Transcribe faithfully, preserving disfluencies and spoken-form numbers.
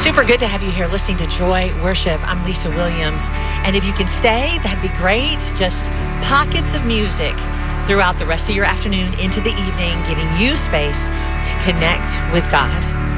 Super good to have you here listening to Joy Worship. I'm Lisa Williams. And if you can stay, that'd be great. Just pockets of music throughout the rest of your afternoon into the evening, giving you space to connect with God.